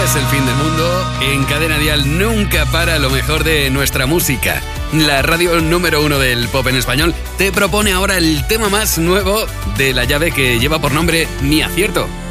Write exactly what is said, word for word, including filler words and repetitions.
es el fin del mundo. En Cadena Dial nunca para lo mejor de nuestra música. La radio número uno del pop en español te propone ahora el tema más nuevo de la llave que lleva por nombre Mi Acierto.